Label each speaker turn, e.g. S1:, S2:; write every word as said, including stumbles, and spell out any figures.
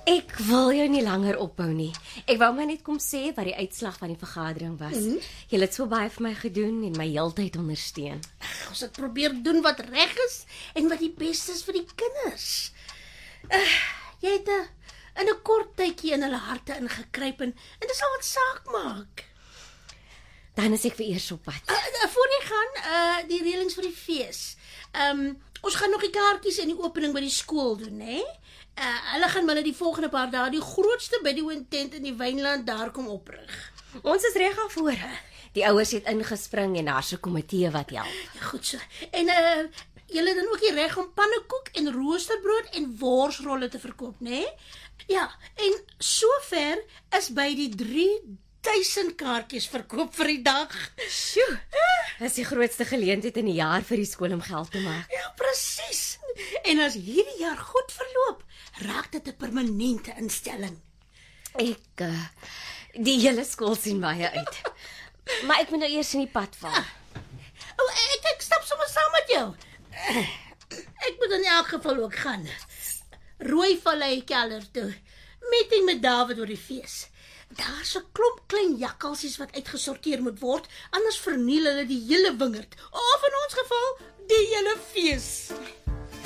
S1: Ek wil jou nie langer ophou nie. Ek wou maar net kom sê wat die uitslag van die vergadering was. Mm. Jy het so baie vir my gedoen en my heeltyd ondersteun.
S2: Ag, ons het probeer doen wat reg is en wat die beste is vir die kinders. Uh, jy het uh, in 'n kort tydjie in hulle harte ingekruip en, en dis al wat saak maak.
S1: Dan is ek vir eers op pad.
S2: Uh, uh, voor jy gaan, uh, die reëlings vir die fees. Um, ons gaan nog die kaartjies en die opening by die skool doen, hè? Uh, hulle gaan hulle die volgende paar dae die grootste bidewing tent in die Wynland daar kom oprig.
S1: Ons is reg daarvoor. Die ouers het ingespring en daar's 'n komitee wat help.
S2: Ja, goed so. En uh, julle het dan ook die reg om pannekoek en roosterbrood en worsrolle te verkoop, né? Nee? Ja, en sover is by die drie duisend kaartjies verkoop vir die dag.
S1: Sjoe, dis die grootste geleentheid in die jaar vir die skool om geld te maak.
S2: Ja, presies. En as hierdie jaar goed verloop, raak dit 'n permanente instelling.
S1: Ek, uh, die hele skool sien baie uit. Maar ek moet nou eers in die pad val.
S2: Ah, oh, ek, ek stap sommer saam met jou. Ek moet in elk geval ook gaan. Rooivallei kelder toe. Meeting met David oor die fees. Daar's 'n klomp klein jakkalsies wat uitgesorteer moet word, anders verniel hulle die hele wingerd. Of in ons geval, die hele fees.